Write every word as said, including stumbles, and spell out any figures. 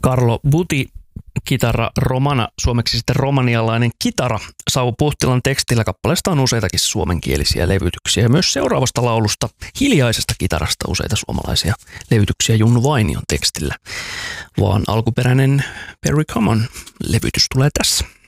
Carlo Buti, kitara romana, suomeksi sitten romanialainen kitara. Savu Puhtilan tekstillä kappaleesta on useitakin suomenkielisiä levytyksiä. Ja myös seuraavasta laulusta, Hiljaisesta kitarasta, useita suomalaisia levytyksiä Junnu Vainion tekstillä. Vaan alkuperäinen Perry Common levytys tulee tässä.